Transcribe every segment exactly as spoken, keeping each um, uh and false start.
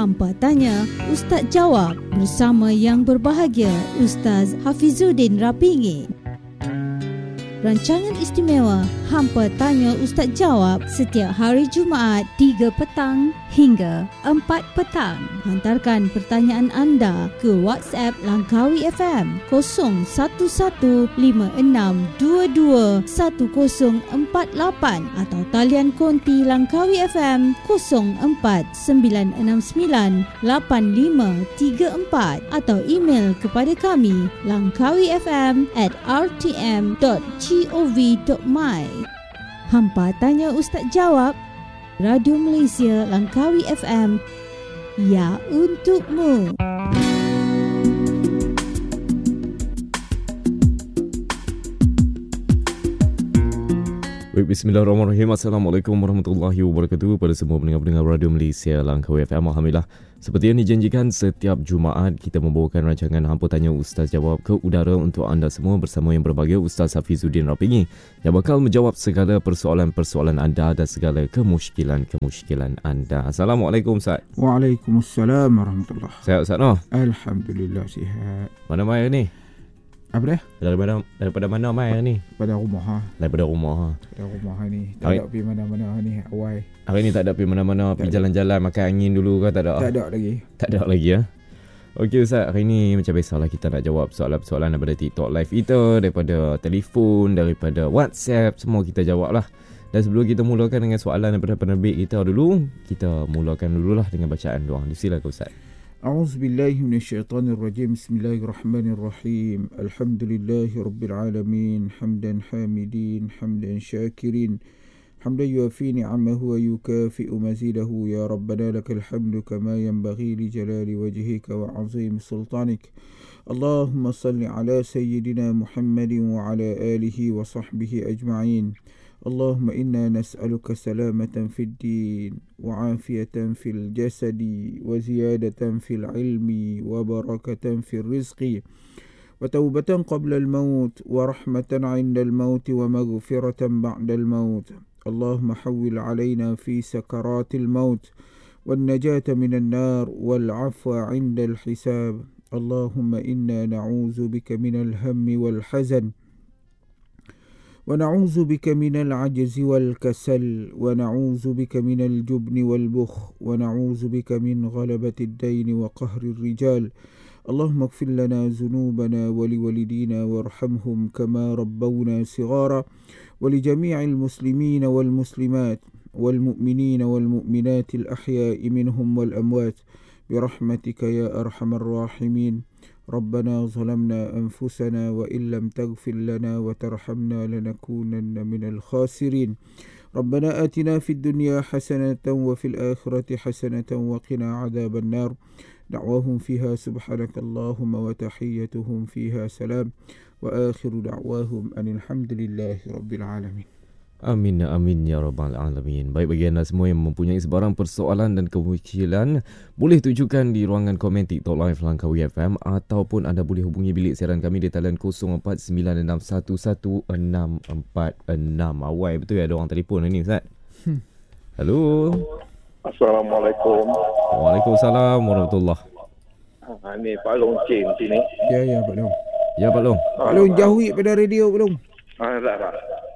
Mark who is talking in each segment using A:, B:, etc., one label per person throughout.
A: Hampa Tanya, Ustaz Jawab bersama yang berbahagia Ustaz Hafizuddin Rapingi. Rancangan istimewa Hampa Tanya Ustaz Jawab setiap hari Jumaat tiga petang hingga empat petang. Hantarkan pertanyaan anda ke WhatsApp Langkawi F M kosong satu satu lima enam dua dua satu kosong empat lapan atau talian konti Langkawi F M kosong empat sembilan enam sembilan lapan lima tiga empat atau email kepada kami langkawifm at r t m dot gov dot my. Hampa Tanya Ustaz Jawab, Radio Malaysia Langkawi F M, ya untukmu.
B: Bismillahirrahmanirrahim. Assalamualaikum warahmatullahi wabarakatuh pada semua pendengar-pendengar Radio Malaysia Langkawi F M. Alhamdulillah, seperti yang dijanjikan, setiap Jumaat kita membawakan rancangan Hampa Tanya Ustaz Jawab ke udara untuk anda semua bersama yang berbahagia Ustaz Hafizuddin Rapingi yang bakal menjawab segala persoalan-persoalan anda dan segala kemusykilan-kemusykilan anda. Assalamualaikum Ustaz.
C: Waalaikumsalam warahmatullahi.
B: Sihat Ustaz noh?
C: Alhamdulillah sihat.
B: Mana mai ni?
C: Apa dia?
B: Daripada daripada mana mai ni?
C: Pada rumah ha.
B: Daripada rumah ha.
C: Pada rumah ni. Tak ada pergi mana-mana ni awal.
B: Hari ni tak ada pergi mana-mana, pergi jalan-jalan makan angin dulu ke tak ada?
C: Tak ada lagi.
B: Tak ada lagi ya. Okey Ustaz, hari ni macam biasalah kita nak jawab soalan-soalan daripada TikTok live kita, daripada telefon, daripada WhatsApp, semua kita jawab lah. Dan sebelum kita mulakan dengan soalan daripada penerbit kita dulu, kita mulakan dululah dengan bacaan doa. Silakan Ustaz.
C: أعوذ بالله من الشيطان الرجيم بسم الله الرحمن الرحيم الحمد لله رب العالمين حمدا حامدين حمدا شاكرين حمدا يوافي نعمه ويكافئ مزيده يا ربنا لك الحمد كما ينبغي لجلال وجهك وعظيم سلطانك اللهم صل على سيدنا محمد وعلى آله وصحبه أجمعين اللهم إنا نسألك سلامة في الدين وعافية في الجسد وزيادة في العلم وبركة في الرزق وتوبة قبل الموت ورحمة عند الموت ومغفرة بعد الموت اللهم حول علينا في سكرات الموت والنجاة من النار والعفو عند الحساب اللهم إنا نعوذ بك من الهم والحزن ونعوذ بك من العجز والكسل ونعوذ بك من الجبن والبخل ونعوذ بك من غلبة الدين وقهر الرجال اللهم اغفر لنا ذنوبنا ولوالدينا وارحمهم كما ربونا صغارا ولجميع المسلمين والمسلمات والمؤمنين والمؤمنات الأحياء منهم والأموات برحمتك يا أرحم الراحمين ربنا ظلمنا أنفسنا وإن لم تغفر لنا وترحمنا لنكونن من الخاسرين ربنا آتنا في الدنيا حسنة وفي الآخرة حسنة وقنا عذاب النار دعواهم فيها سبحانك اللهم وتحيتهم فيها سلام وآخر دعواهم أن الحمد لله رب العالمين.
B: Amin, amin ya rabbal alamin. Baik, bagi anda semua yang mempunyai sebarang persoalan dan kemusykilan, boleh tunjukkan di ruangan komen TikTok Live Langkawi F M ataupun anda boleh hubungi bilik siaran kami di talian kosong empat sembilan enam satu satu enam empat enam. Awal betul ya ada orang telefon ni Ustaz. Hmm. Halo.
D: Assalamualaikum.
B: Waalaikumsalam warahmatullahi.
D: Ha, ni Pak Long Chin sini.
C: Ya ya Pak Long.
B: Ya Pak Long.
C: Ha, Pak Long jauhi pada radio Pak Long.
D: Ah, tak tak.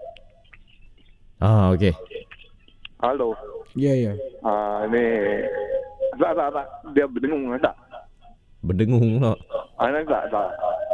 B: Ah, okey.
D: Halo.
C: Ya, ya.
D: Ah, ni tak tak tak dia berdengung tak?
B: Berdengung tak?
D: Ah, tak tak.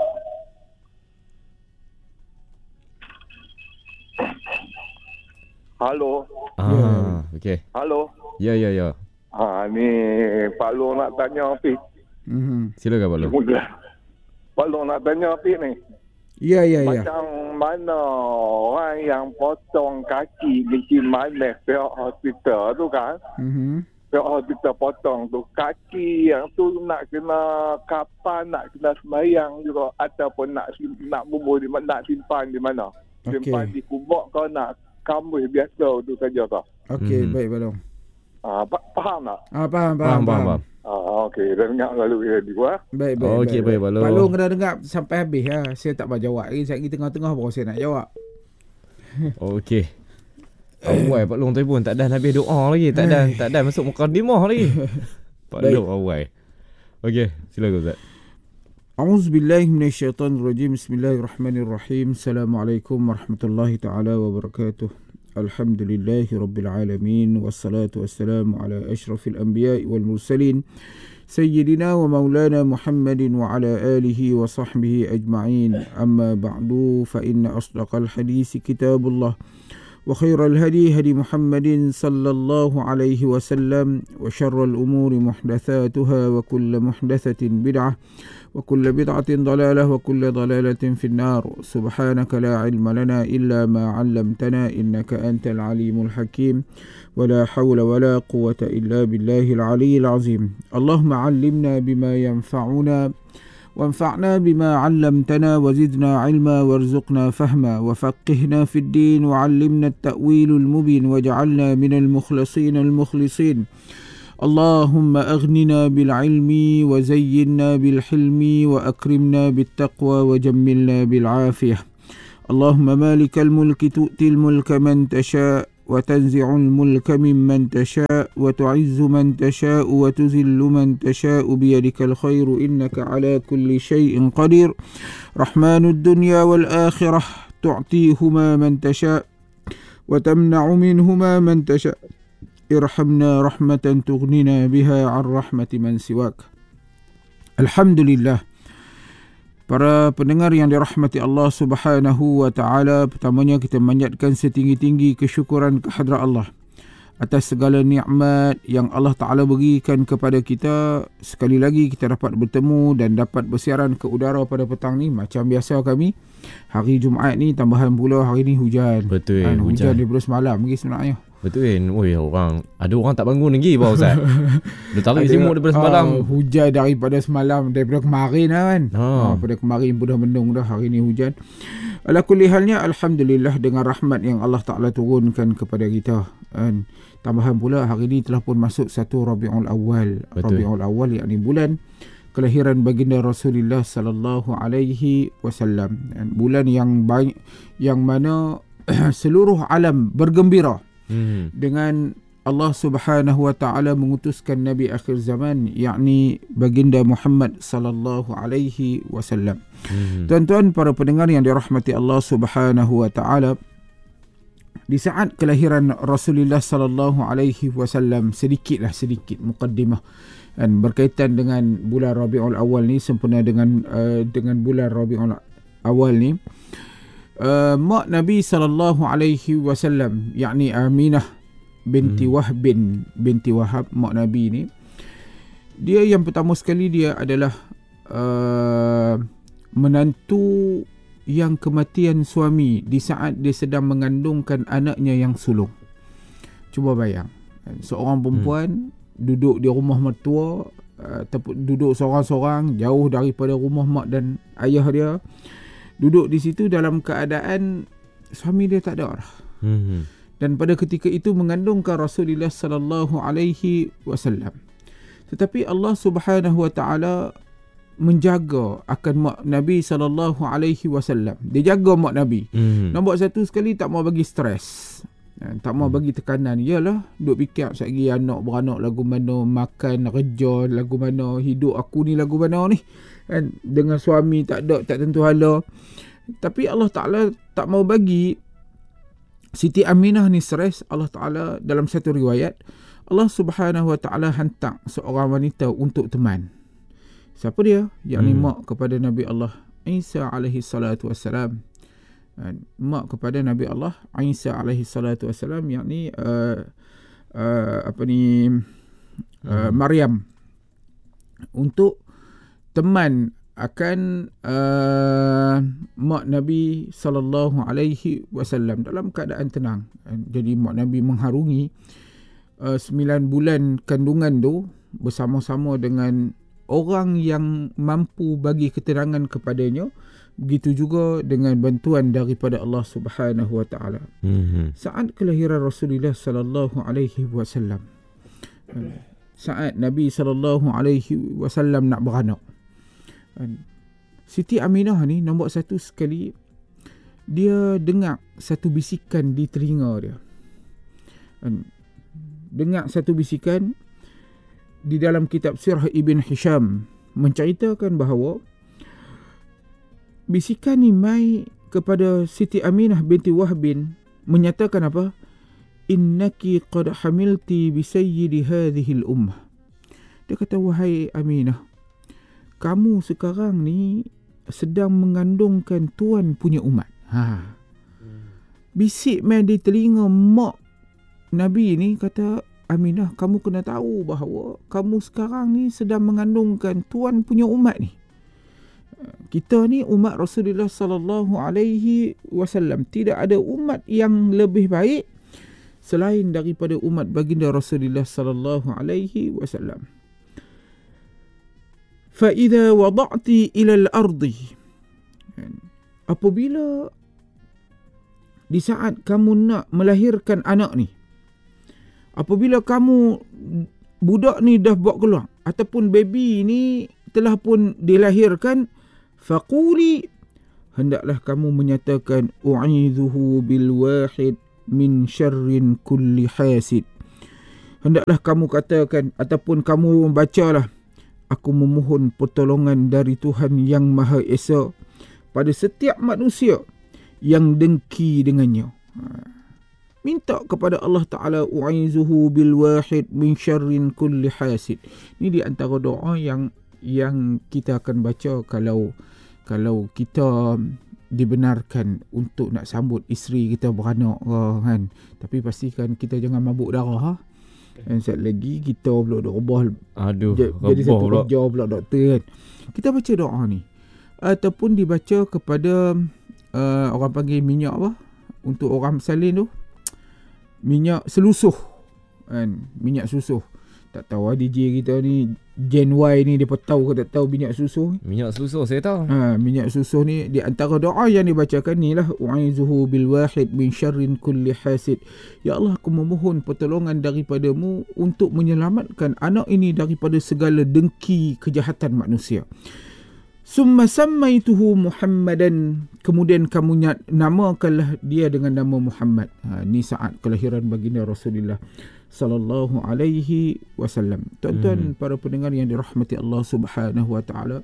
D: Halo.
B: Ah, okey.
D: Halo.
B: Ya, ya, ya.
D: Ah, ni Pak Long nak tanya apa?
C: Mhm.
B: Silakan Pak Long.
D: Pak Long nak tanya apa ni?
C: Ya, ya, ya.
D: Macam mana orang yang potong kaki mesti mana pihak hospital tu kan?
C: Mhm.
D: Pihak hospital potong tu kaki yang tu nak kena kapan, nak kena sembahyang juga ataupun nak nak bubur di mana, nak simpan di mana? Simpan okay. di kubur kau nak kambing biasa tu saja kau.
C: Okey,
B: hmm.
C: baik Pak Long.
D: Ah, faham tak?
C: Ah, faham, faham, faham. faham.
D: Ah, okey, dah dengar lalu dia dua.
C: Baik, baik.
B: Okey, baik, Pak Long.
C: Pak Long kena dengar sampai habis ya. Saya tak boleh jawab lagi. Saya tengah-tengah baru saya nak jawab.
B: Okey. Awal Pak Long telefon tak dah habis doa lagi, tak dah tak dah masuk mukadimah lagi. Palu awal. Okey, silakan Ustaz.
C: A'udzubillahi minasyaitonirrajim. Bismillahirrahmanirrahim. Assalamualaikum warahmatullahi taala wabarakatuh. Alhamdulillahi rabbil alamin wassalatu wassalamu ala asyrafil anbiya'i wal mursalin sayyidina wa maulana Muhammadin wa ala alihi wa sahbihi ajma'in. Amma ba'du, fa inna asdaqal hadisi kitabullah wa khairal hadi hadi Muhammadin sallallahu alaihi wasallam wa syarrul umuri muhdatsatuha wa kullu muhdatsatin bid'ah wa kullu bid'atin dalalah wa kullu dalalatin finnar. Subhanaka la ilma lana illa ma 'allamtana innaka antal alimul hakim wa la hawla wa la quwwata illa billahil aliyyil azim. Allahumma 'allimna bima yanfa'una وانفعنا بما علمتنا وزدنا علما وارزقنا فهما وفقهنا في الدين وعلمنا التأويل المبين واجعلنا من المخلصين المخلصين. اللهم أغننا بالعلم وزينا بالحلم وأكرمنا بالتقوى وجملنا بالعافية. اللهم مالك الملك تؤتي الملك من تشاء وتنزع الملك ممن تشاء وتعز من تشاء وتذل من تشاء بيدك الخير إنك على كل شيء قدير. رحمن الدنيا والآخرة تعطيهما من تشاء وتمنع منهما من تشاء. ارحمنا رحمة تغنينا بها عن رحمة من سواك. الحمد لله. Para pendengar yang dirahmati Allah Subhanahu wa taala, pertamanya kita manjatkan setinggi-tinggi kesyukuran kehadrat Allah atas segala nikmat yang Allah Taala berikan kepada kita. Sekali lagi kita dapat bertemu dan dapat bersiaran ke udara pada petang ni macam biasa kami. Hari Jumaat ni tambahan pula hari ni hujan.
B: Betul,
C: kan, hujan
B: hujan
C: daripada semalam lagi sebenarnya.
B: Betul kan? Oi, orang ada orang tak bangun lagi bawah Ustaz. Dia tarik semua daripada semalam.
C: Uh, hujan daripada semalam, daripada kemarin lah kan.
B: Ha.
C: Uh, pada kemarin pun dah mendung dah, hari ni hujan. Ala kulli halnya, alhamdulillah dengan rahmat yang Allah Taala turunkan kepada kita. Kan? Tambahan pula hari ni telah pun masuk satu Rabiul Awal.
B: Betul.
C: Rabiul Awal yakni bulan kelahiran baginda Rasulullah sallallahu alaihi wasallam. Bulan yang baik, yang mana seluruh alam bergembira Hmm. dengan Allah Subhanahu wa taala mengutuskan nabi akhir zaman yakni baginda Muhammad sallallahu alaihi wasallam. Hmm. Tuan-tuan para pendengar yang dirahmati Allah Subhanahu wa taala, di saat kelahiran Rasulullah sallallahu alaihi wasallam, sedikitlah sedikit mukaddimah dan berkaitan dengan bulan Rabiul Awal ni, sempena dengan uh, dengan bulan Rabiul Awal ni. Uh, mak Nabi sallallahu alaihi wasallam yakni Aminah binti hmm. Wahb bin binti Wahab, mak Nabi ni, dia yang pertama sekali dia adalah uh, menantu yang kematian suami di saat dia sedang mengandungkan anaknya yang sulung. Cuba bayang, seorang perempuan hmm. duduk di rumah mertua, uh, duduk seorang-seorang jauh daripada rumah mak dan ayah dia. Duduk di situ dalam keadaan suami dia tak ada. Hmm. Dan pada ketika itu mengandungkan Rasulullah sallallahu alaihi wasallam. Tetapi Allah Subhanahu wa taala menjaga akan mak Nabi sallallahu alaihi wasallam. Dia jaga mak Nabi. Hmm. Nombor satu sekali tak mau bagi stres. Tak mau bagi tekanan. Yalah, duk fikir sekali anak beranak lagu mana, makan, kerja lagu mana, hidup aku ni lagu mana ni. Kan, dengan suami tak ada, tak tentu hala. Tapi Allah Ta'ala tak mau bagi Siti Aminah ni stres. Allah Ta'ala dalam satu riwayat, Allah Subhanahu Wa Ta'ala hantar seorang wanita untuk teman. Siapa dia? Yang hmm. mak kepada Nabi Allah Isa alaihi salatu wassalam. Mak kepada Nabi Allah Isa alaihi salatu wassalam, yakni uh, uh, apa ni uh, hmm. Maryam, untuk teman akan uh, mak Nabi sallallahu alaihi wasallam dalam keadaan tenang. Jadi mak Nabi mengharungi uh, sembilan bulan kandungan tu bersama-sama dengan orang yang mampu bagi keterangan kepadanya. Begitu juga dengan bantuan daripada Allah Subhanahu wa taala. Mm-hmm. Saat kelahiran Rasulullah sallallahu alaihi wasallam, saat Nabi sallallahu alaihi wasallam nak beranak, Siti Aminah ni nombor satu sekali dia dengar satu bisikan di telinga dia. Dengar satu bisikan, di dalam kitab Sirah Ibn Hisham menceritakan bahawa bisikan ni mai kepada Siti Aminah binti Wahbin menyatakan apa? Innaki qad hamilti bi sayyidi hadhihi al-ummah. Dia kata, wahai Aminah, kamu sekarang ni sedang mengandungkan tuan punya umat. Ha. Bisik main di telinga mak Nabi ni, kata, Aminah, kamu kena tahu bahawa kamu sekarang ni sedang mengandungkan tuan punya umat ni. Kita ni umat Rasulullah sallallahu alaihi wasallam. Tidak ada umat yang lebih baik selain daripada umat baginda Rasulullah sallallahu alaihi wasallam. Fa idza wada'ti ila al-ardi, apabila di saat kamu nak melahirkan anak ni, apabila kamu budak ni dah buat keluar ataupun baby ni telah pun dilahirkan, faquli, hendaklah kamu menyatakan u'idzuhu bil wahid min syarrin kulli hasid. Hendaklah kamu katakan ataupun kamu membacalah, aku memohon pertolongan dari Tuhan yang Maha Esa pada setiap manusia yang dengki dengannya. Minta kepada Allah Ta'ala, u'izuhu bil wahid min syarrin kulli hasid. Ini di antara doa yang yang kita akan baca kalau kalau kita dibenarkan untuk nak sambut isteri kita beranak, kan. Tapi pastikan kita jangan mabuk darah, ha? Dan sekali lagi kita pula dok rebah. Aduh, j- jadi satu pula. Kerja pula doktor, kan. Kita baca doa ni ataupun dibaca kepada uh, orang panggil minyak apa untuk orang salin tu, minyak selusuh, kan, minyak susuh. Tak tahu lah D J kita ni Gen Y ni dia tahu ke tak tahu minyak susuh.
B: Minyak susuh saya tahu.
C: Ha, minyak susuh ni di antara doa yang dibacakan ni lah, u'izuhu bil wahid min syarrin kulli hasid. Ya Allah, aku memohon pertolongan daripadamu untuk menyelamatkan anak ini daripada segala dengki kejahatan manusia. Summa sammaituhu Muhammadan, kemudian kamu namakanlah dia dengan nama Muhammad. Ha, ni saat kelahiran baginda Rasulullah sallallahu alaihi wasallam. Tuan-tuan, hmm. para pendengar yang dirahmati Allah Subhanahu wa taala,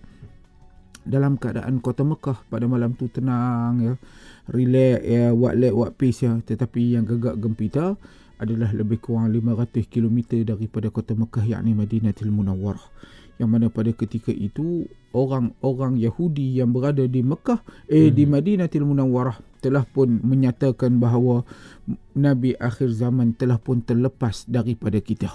C: dalam keadaan kota Mekah pada malam tu tenang, ya, relax, ya, buat lek buat peace, ya. Tetapi yang gegak gempita adalah lebih kurang lima ratus kilometer daripada kota Mekah, yakni Madinatul Munawwarah, yang mana pada ketika itu orang-orang Yahudi yang berada di Mekah eh hmm. di Madinatul Munawwarah telah pun menyatakan bahawa Nabi akhir zaman telah pun terlepas daripada kita.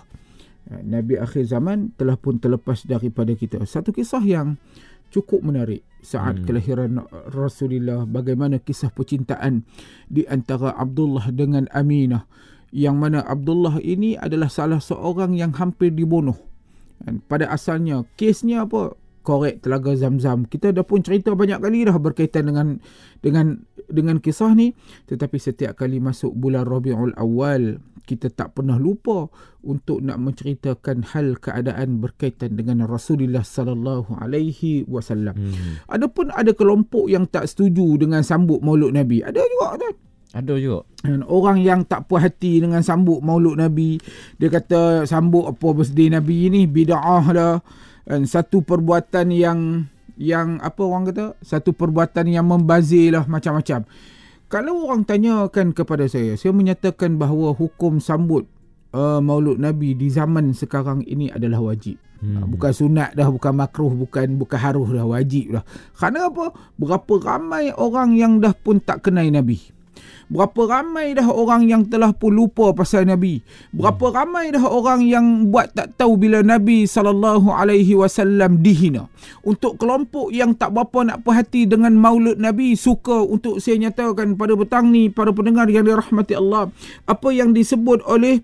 C: Nabi akhir zaman telah pun terlepas daripada kita. Satu kisah yang cukup menarik saat hmm. kelahiran Rasulullah, bagaimana kisah percintaan di antara Abdullah dengan Aminah, yang mana Abdullah ini adalah salah seorang yang hampir dibunuh. Pada asalnya kesnya apa? Korek Telaga Zamzam. Kita dah pun cerita banyak kali dah berkaitan dengan dengan dengan kisah ni, tetapi setiap kali masuk bulan Rabiul Awal, kita tak pernah lupa untuk nak menceritakan hal keadaan berkaitan dengan Rasulullah sallallahu alaihi wasallam. Hmm. Adapun ada kelompok yang tak setuju dengan sambut Maulud Nabi. Ada juga, kan?
B: Ada juga.
C: Dan orang yang tak puas hati dengan sambut Maulud Nabi, dia kata sambut apa birthday Nabi ni bid'ah lah. Dan satu perbuatan yang yang apa orang kata, satu perbuatan yang membazir lah, macam-macam. Kalau orang tanyakan kepada saya, saya menyatakan bahawa hukum sambut uh, Maulud Nabi di zaman sekarang ini adalah wajib. Hmm. Bukan sunat dah, bukan makruh, bukan bukan haruh dah, wajib dah. Kerana apa? Berapa ramai orang yang dah pun tak kenal Nabi. Berapa ramai dah orang yang telah pun lupa pasal Nabi. Berapa hmm. ramai dah orang yang buat tak tahu bila Nabi sallallahu alaihi wasallam dihina. Untuk kelompok yang tak berapa nak perhati dengan Maulud Nabi, suka untuk saya nyatakan pada petang ni, para pendengar yang dirahmati Allah, apa yang disebut oleh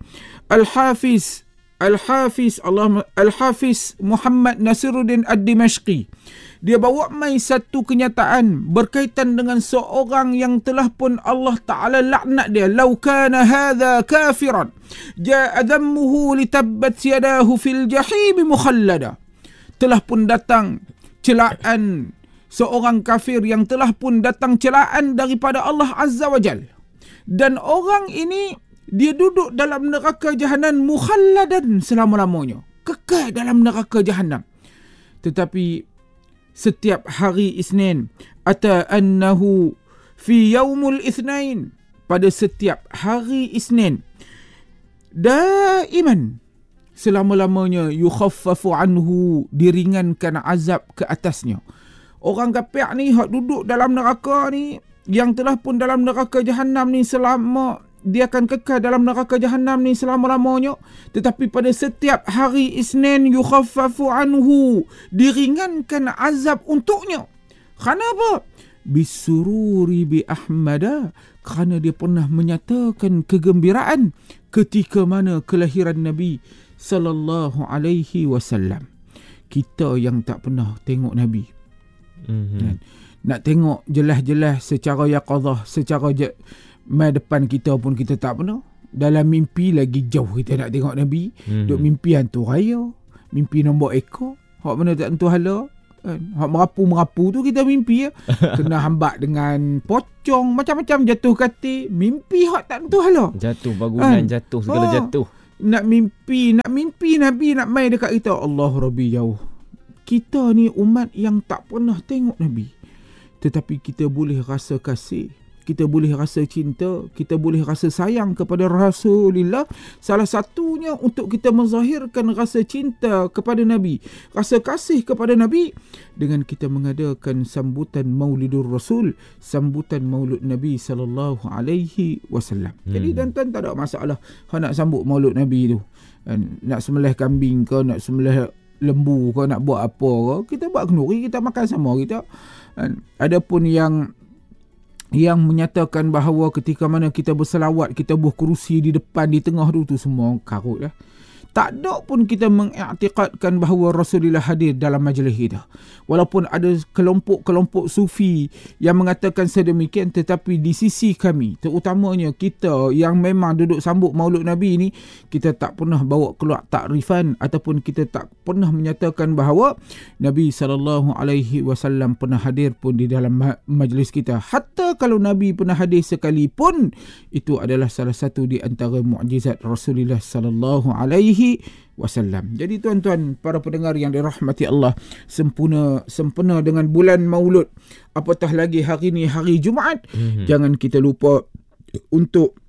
C: Al-Hafiz Al-Hafiz Allah Al-Hafiz Muhammad Nasiruddin Ad-Dimashqi. Dia bawa mai satu kenyataan berkaitan dengan seorang yang telah pun Allah Ta'ala laknat dia. Lau kana hadha kafiran ja'a dhammuhu litabbat yadahu fil jahim mukhallada. Telah pun datang celaan seorang kafir yang telah pun datang celaan daripada Allah Azza wa Jal. Dan orang ini dia duduk dalam neraka jahanam mukhalladan selama-lamanya. kekal dalam neraka Jahannam. Tetapi setiap hari Isnin, ata annahu fi yaumul itsnain, pada setiap hari Isnin, daiman, selama-lamanya, yukhaffafu anhu, diringankan azab ke atasnya. Orang kafir ni hak duduk dalam neraka ni, yang telah pun dalam neraka Jahannam ni selama, dia akan kekal dalam neraka Jahannam ni selama-lamanya. Tetapi pada setiap hari Isnin, yukhaffafu anhu, diringankan azab untuknya. Kerana apa? Bisururi bi Ahmada, kerana dia pernah menyatakan kegembiraan ketika mana kelahiran Nabi sallallahu alaihi wasallam. Kita yang tak pernah tengok Nabi, mm-hmm. nak tengok jelas-jelas secara yaqadah, secara je, mai depan kita pun kita tak pernah. Dalam mimpi lagi jauh kita nak tengok Nabi. Mm-hmm. Duk mimpi hantu raya, mimpi nombor ekor, hak mana tak tentu hala. Hak merapu-merapu tu kita mimpi ya. Kena hambak dengan pocong, macam-macam, jatuh kati, mimpi hak tak tentu hala.
B: Jatuh bangunan, kan? Jatuh segala ha. jatuh.
C: Nak mimpi, nak mimpi Nabi nak mai dekat kita. Allah Rabbi jauh. Kita ni umat yang tak pernah tengok Nabi, tetapi kita boleh rasa kasih, kita boleh rasa cinta, kita boleh rasa sayang kepada Rasulullah. Salah satunya untuk kita menzahirkan rasa cinta kepada Nabi, rasa kasih kepada Nabi, dengan kita mengadakan sambutan Maulidur Rasul, sambutan Maulud Nabi sallallahu alaihi wasallam. Hmm. Jadi tuan-tuan tak ada masalah kalau nak sambut Maulud Nabi tu. Nak sembelih kambing ke, nak sembelih lembu ke, nak buat apa ke, kita buat kenduri, kita makan sama kita. Adapun yang yang menyatakan bahawa ketika mana kita berselawat, kita buh kerusi di depan, di tengah tu, tu semua karut lah. Tak ada pun kita mengiktikadkan bahawa Rasulullah hadir dalam majlis kita. Walaupun ada kelompok-kelompok sufi yang mengatakan sedemikian, tetapi di sisi kami, terutamanya kita yang memang duduk sambut Maulud Nabi ni, kita tak pernah bawa keluar takrifan ataupun kita tak pernah menyatakan bahawa Nabi sallallahu alaihi wasallam pernah hadir pun di dalam majlis kita. Hatta kalau Nabi pernah hadir sekalipun, itu adalah salah satu di antara mukjizat Rasulullah sallallahu alaihi wasallam. Jadi tuan-tuan, para pendengar yang dirahmati Allah, sempurna sempena dengan bulan Maulud, apatah lagi hari ni hari Jumaat, mm-hmm. jangan kita lupa untuk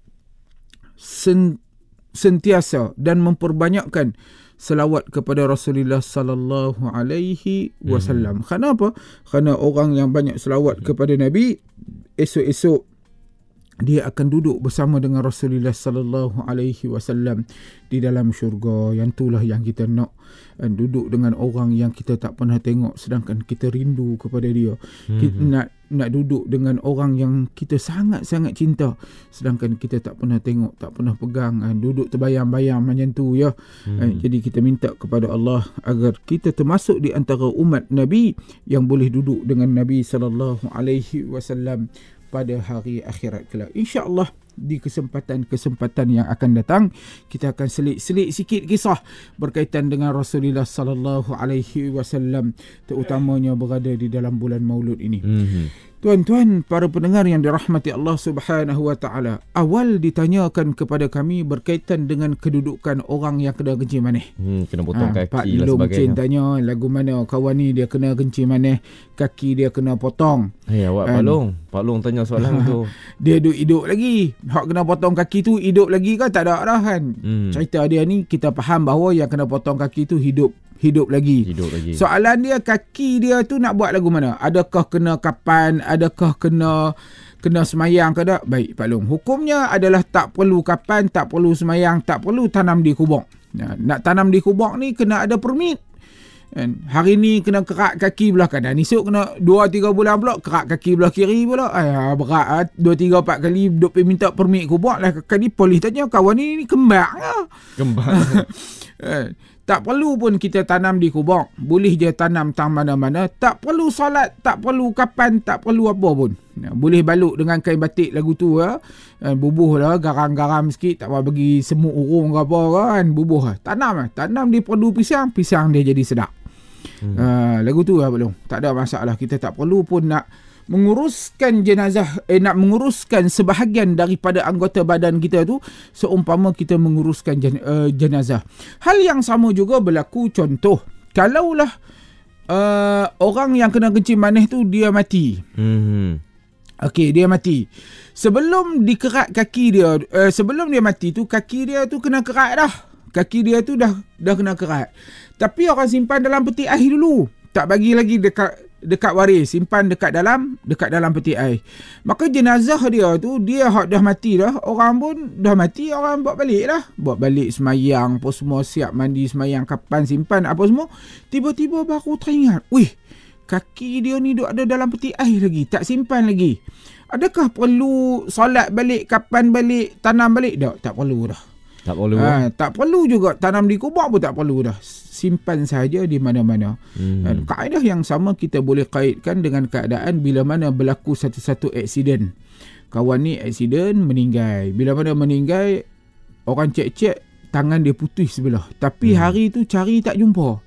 C: sen, sentiasa dan memperbanyakkan selawat kepada Rasulullah sallallahu alaihi wasallam. Mm-hmm. Kenapa? Kerana orang yang banyak selawat kepada Nabi, esok-esok dia akan duduk bersama dengan Rasulullah sallallahu alaihi wasallam di dalam syurga. Yang itulah yang kita nak, dan duduk dengan orang yang kita tak pernah tengok sedangkan kita rindu kepada dia. Mm-hmm. Kita nak nak duduk dengan orang yang kita sangat-sangat cinta sedangkan kita tak pernah tengok, tak pernah pegang, kan? Duduk terbayang-bayang macam tu ya. Mm-hmm. Jadi kita minta kepada Allah agar kita termasuk di antara umat Nabi yang boleh duduk dengan Nabi sallallahu alaihi wasallam pada hari akhirat kelak. InsyaAllah di kesempatan-kesempatan yang akan datang, kita akan selit-selit sikit kisah berkaitan dengan Rasulullah sallallahu alaihi wasallam, terutamanya berada di dalam bulan Maulud ini. Mm-hmm. Tuan-tuan, para pendengar yang dirahmati Allah Subhanahu wa taala, awal ditanyakan kepada kami berkaitan dengan kedudukan orang yang kena kencing manis.
B: Hmm, kena potong ha, kaki
C: Pak
B: lah
C: Dilum
B: sebagainya.
C: Cik tanya lagu mana kawan ni dia kena kencing manis, kaki dia kena potong.
B: Hey, awak Pak Long, Pak Long tanya soalan tu.
C: Dia hidup lagi. Hak kena potong kaki tu hidup lagi kan? Tak ada dah kan. Hmm. Cerita dia ni kita faham bahawa yang kena potong kaki tu hidup hidup lagi. Hidup lagi. Soalan dia, kaki dia tu nak buat lagu mana? Adakah kena kapan? Adakah kena kena semayang ke tak? Baik Pak Long, hukumnya adalah tak perlu kapan, tak perlu semayang, tak perlu tanam di kubur. Nah, nak tanam di kubur ni kena ada permit. Hari ni kena kerak kaki belah kanan, esok kena dua tiga bulan pula kerak kaki belah kiri pula. Ayah, berat dua tiga empat kali duk pergi minta permit kubur lah. Kali polis tanya, kawan ni, ni kembar lah. Kembar. Tak perlu pun kita tanam di kubur. Boleh je tanam tang mana-mana. Tak perlu solat, tak perlu kapan, tak perlu apa pun. Boleh balut dengan kain batik lagu tu ya. Bubuh lah, garam-garam sikit, tak apa bagi semut urung ke apa kan. Bubuh lah. Tanam lah. Tanam di perdu pisang, pisang dia jadi sedap. Hmm. Uh, lagu tu lah belum. Tak ada masalah. Kita tak perlu pun nak menguruskan jenazah, eh, nak menguruskan sebahagian daripada anggota badan kita tu seumpama kita menguruskan jen, uh, jenazah. Hal yang sama juga berlaku, contoh kalaulah uh, orang yang kena kencing manis tu dia mati. Hmm. Okey, dia mati. Sebelum dikerat kaki dia, uh, sebelum dia mati tu kaki dia tu kena kerat dah. Kaki dia tu dah dah kena kerat. Tapi orang simpan dalam peti air dulu. Tak bagi lagi dekat dekat waris, simpan dekat dalam dekat dalam peti air. Maka jenazah dia tu, dia hak dah mati dah, orang pun dah mati, orang bawa balik dah, bawa balik semayang apa semua, siap mandi semayang, kapan simpan apa semua. Tiba-tiba baru teringat, wih, kaki dia ni duk ada dalam peti air lagi, tak simpan lagi. Adakah perlu solat balik, kapan balik, tanam balik? Tak, tak perlu dah.
B: Tak perlu.
C: Ha, tak perlu juga, tanam di kubur pun tak perlu dah. Simpan saja di mana-mana. Hmm. Kaedah yang sama kita boleh kaitkan dengan keadaan bila mana berlaku satu-satu aksiden. Kawan ni aksiden, meninggal. Bila mana meninggal, orang cek-cek tangan dia putus sebelah. Tapi hmm. hari tu cari tak jumpa.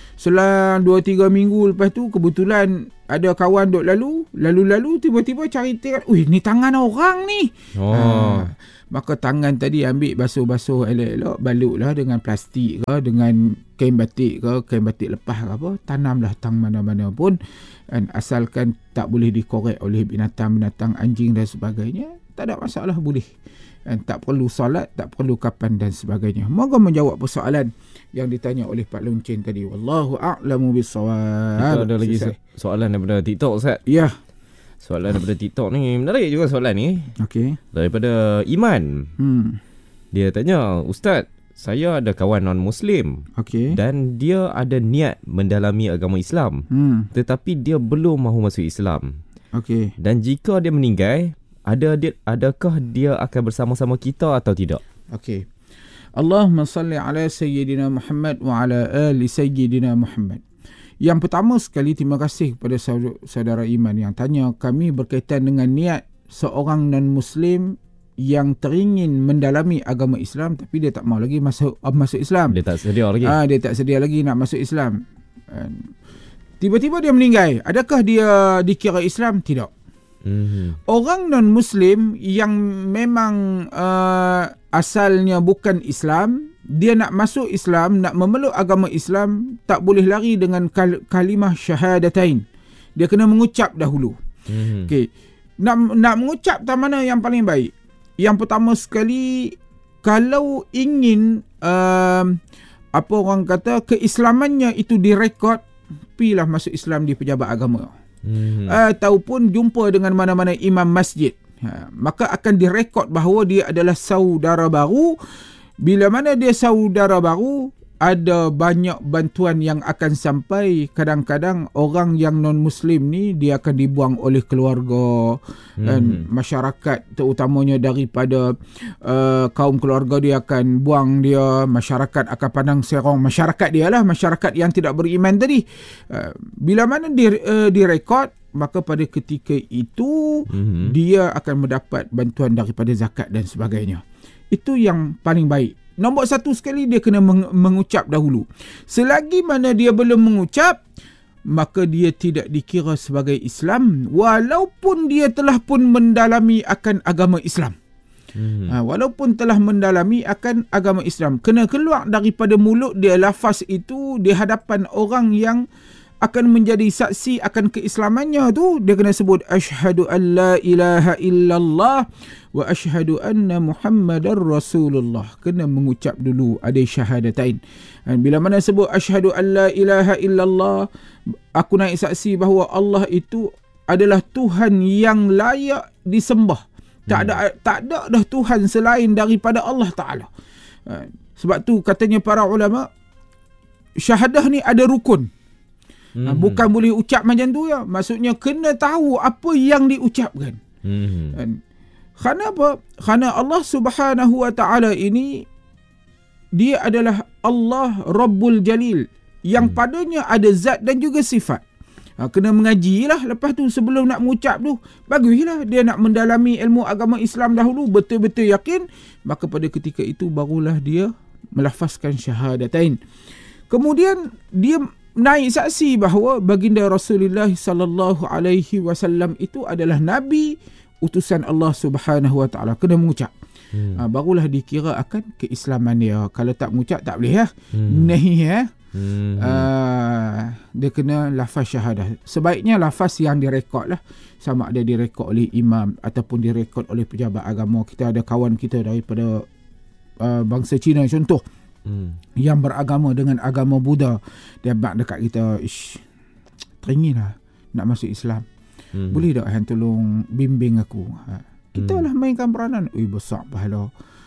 C: Selang dua tiga minggu lepas tu, kebetulan ada kawan duk lalu, lalu-lalu tiba-tiba cari tengok, wih, ni tangan orang ni. Oh. Ha, maka tangan tadi ambil basuh-basuh elok-elok, balutlah dengan plastik ke, dengan kain batik ke, kain batik lepas ke apa, tanamlah tang mana-mana pun, dan asalkan tak boleh dikorek oleh binatang-binatang, anjing dan sebagainya, tak ada masalah, boleh. Dan tak perlu solat, tak perlu kapan dan sebagainya. Moga menjawab persoalan yang ditanya oleh Pak Loncin tadi. Wallahu a'lamu bissawab.
B: Kita ada lagi so- soalan daripada TikTok, Ustaz.
C: Ya.
B: Soalan daripada TikTok ni menarik juga soalan ni.
C: Okey.
B: Daripada Iman. Hmm. Dia tanya, Ustaz, saya ada kawan non-Muslim.
C: Okey.
B: Dan dia ada niat mendalami agama Islam. Hmm. Tetapi dia belum mahu masuk Islam.
C: Okey.
B: Dan jika dia meninggal, ada dia, adakah dia akan bersama-sama kita atau tidak?
C: Okey. Allahumma salli ala Sayyidina Muhammad wa ala ali Sayyidina Muhammad. Yang pertama sekali, terima kasih kepada saudara Iman yang tanya kami berkaitan dengan niat seorang non-Muslim yang teringin mendalami agama Islam tapi dia tak mau lagi masuk uh, masuk Islam.
B: Dia tak sedia lagi.
C: Ah, dia tak sedia lagi nak masuk Islam. And tiba-tiba dia meninggal. Adakah dia dikira Islam? Tidak. Mm-hmm. Orang non-Muslim yang memang uh, asalnya bukan Islam, dia nak masuk Islam, nak memeluk agama Islam, tak boleh lari dengan kal- kalimah syahadatain. Dia kena mengucap dahulu. Mm-hmm. Okey. Nak nak mengucap tak mana yang paling baik? Yang pertama sekali, kalau ingin uh, apa orang kata keislamannya itu direkod, pilah masuk Islam di pejabat agama. Hmm. Ataupun jumpa dengan mana-mana imam masjid, ha, maka akan direkod bahawa dia adalah saudara baru. Bila mana dia saudara baru, ada banyak bantuan yang akan sampai. Kadang-kadang orang yang non-Muslim ni dia akan dibuang oleh keluarga hmm. dan masyarakat, terutamanya daripada uh, kaum keluarga dia akan buang dia. Masyarakat akan pandang serong masyarakat dia lah, masyarakat yang tidak beriman tadi. Uh, bila mana dia uh, direkod, maka pada ketika itu hmm. dia akan mendapat bantuan daripada zakat dan sebagainya. Itu yang paling baik. Nombor satu sekali, dia kena meng- mengucap dahulu. Selagi mana dia belum mengucap, maka dia tidak dikira sebagai Islam, walaupun dia telah pun mendalami akan agama Islam. Hmm. Ha, walaupun telah mendalami akan agama Islam, kena keluar daripada mulut dia lafaz itu di hadapan orang yang akan menjadi saksi akan keislamannya tu. Dia kena sebut asyhadu an la ilaha illallah wa asyhadu anna Muhammadar Rasulullah. Kena mengucap dulu ada syahadatain. Dan bila mana sebut asyhadu an la ilaha illallah, aku naik saksi bahawa Allah itu adalah Tuhan yang layak disembah. Tak ada hmm. tak ada dah Tuhan selain daripada Allah Taala. Sebab tu katanya para ulama, syahadah ni ada rukun. Hmm. Bukan boleh ucap macam tu ya. Maksudnya kena tahu apa yang diucapkan. Hmm. Dan kerana apa? Kerana Allah Subhanahu Wa Taala ini, dia adalah Allah Rabbul Jalil, yang hmm. padanya ada zat dan juga sifat. Ha, kena mengajilah lepas tu sebelum nak mengucap tu. Baguslah dia nak mendalami ilmu agama Islam dahulu, betul-betul yakin, maka pada ketika itu barulah dia melafazkan syahadatain. Kemudian dia naik saksi bahawa baginda Rasulullah sallallahu alaihi wasallam itu adalah nabi utusan Allah Subhanahu wa taala. Kena mengucap. Hmm. Ha, barulah dikira akan keislaman dia. Kalau tak mengucap tak boleh ya. Hmm. Nahi ya. Hmm. Uh, dia kena lafaz syahadah. Sebaiknya lafaz yang direkod lah, sama ada direkod oleh imam ataupun direkod oleh pejabat agama. Kita ada kawan kita daripada uh, bangsa Cina contoh, hmm. yang beragama dengan agama Buddha. Dia bak dekat kita, ish, teringin lah nak masuk Islam. Hmm. Boleh tak Han tolong bimbing aku? Ha. Kita hmm. lah mainkan peranan. Ui, besar pahala.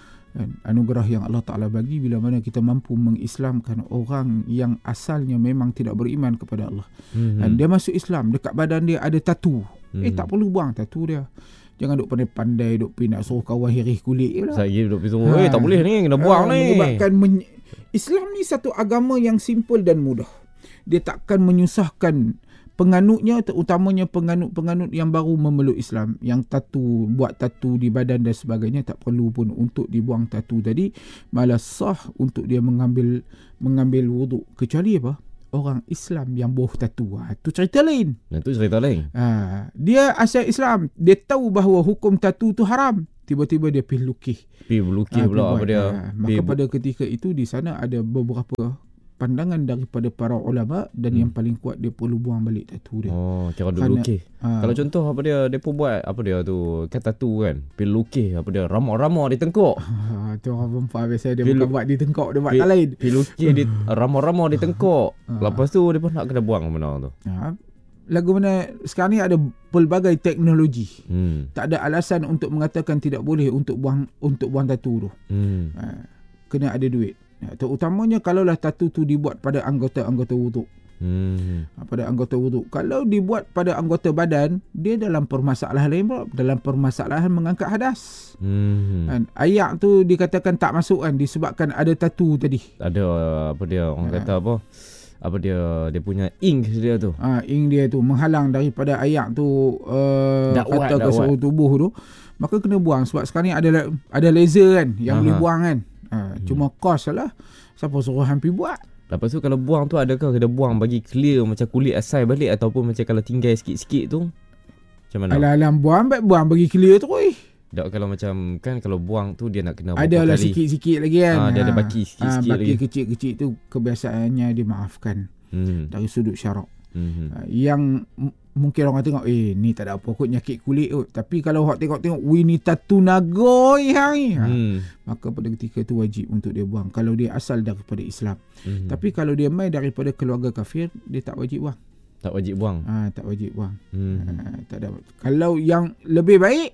C: Anugerah yang Allah Ta'ala bagi bila mana kita mampu mengislamkan orang yang asalnya memang tidak beriman kepada Allah. Hmm. Dan dia masuk Islam, dekat badan dia ada tatu. Hmm. Eh, tak perlu buang tatu dia. Jangan duk pandai-pandai, duk pergi nak suruh kawan hirih kulit lah.
B: Saya duk pergi suruh, ha. eh tak boleh ni, kena buang ha, ni.
C: Menyebabkan men- Islam ni satu agama yang simple dan mudah. Dia takkan menyusahkan penganutnya, terutamanya penganut-penganut yang baru memeluk Islam, yang tatu, buat tatu di badan dan sebagainya. Tak perlu pun untuk dibuang tatu tadi, malah sah untuk dia mengambil mengambil wuduk, kecuali apa? Orang Islam yang boh tatu. Ha, itu cerita lain.
B: Itu cerita lain.
C: Ha, dia asal Islam, dia tahu bahawa hukum tatu tu haram. Tiba-tiba dia pergi lukis.
B: Pergi lukis ha, pula apa dia.
C: Ha, maka pada ketika itu di sana ada beberapa pandangan daripada para ulama dan hmm. yang paling kuat dia perlu buang balik tatu dia.
B: Oh, cara dulu lukis. Ha. Kalau contoh apa dia, dia pun buat apa dia tu, kan tatu kan, pergi lukis apa dia, ramah-ramah di tengkok.
C: Ha, tu orang perempuan biasa dia bukan buat di tengkok, dia buat tak lain.
B: Pergi lukis di ramah-ramah di tengkok. Ha. Lepas tu dia pun nak kena buang mana tu. Ha.
C: Lagu mana sekarang ni ada pelbagai teknologi. Hmm. Tak ada alasan untuk mengatakan tidak boleh untuk buang untuk buang tatu tu. Hmm. Ha. Kena ada duit. Ya, terutamanya kalaulah tatu tu dibuat pada anggota-anggota wuduk. Hmm. Pada anggota wuduk. Kalau dibuat pada anggota badan, dia dalam permasalahan lain pula, dalam permasalahan mengangkat hadas. Hmm. Kan? Ayak tu dikatakan tak masuk kan disebabkan ada tatu tadi.
B: Ada apa dia orang ha. kata apa? Apa dia dia punya ink dia tu.
C: Ah, ha, ink dia tu menghalang daripada ayak tu uh, kata ke seluruh tubuh tu. Maka kena buang sebab sekarang ni ada ada laser kan yang Aha. boleh buang kan. Ha, hmm. Cuma kos lah. Siapa suruh hampir buat.
B: Lepas tu kalau buang tu adakah kena buang bagi clear macam kulit asal balik, ataupun macam kalau tinggal sikit-sikit tu macam mana?
C: Alam-alam buang buang bagi clear tu.
B: Tak, kalau macam kan kalau buang tu dia nak kena
C: ada lah sikit-sikit lagi kan.
B: Ha, dia ada baki sikit-sikit
C: ha, baki lagi. Kecil-kecil tu kebiasaannya dimaafkan hmm. dari sudut syarak. Hmm. Ha, yang m- mungkin orang tengok eh ni tak ada apa kot, nyakit kulit kot. Tapi kalau orang tengok-tengok wih ni tatu nagoi hai. Ha, hmm. maka pada ketika itu wajib untuk dia buang kalau dia asal daripada Islam. Hmm. Tapi kalau dia mai daripada keluarga kafir, dia tak wajib buang.
B: Tak wajib buang.
C: Ha, tak wajib buang. Hmm. Ha, tak ada. Kalau yang lebih baik